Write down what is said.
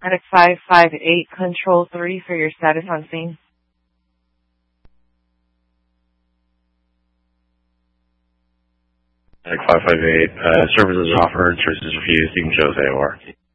Medic 558, Control 3 for your status on scene. Medic 558, services offered, services refused. You can show us AOR.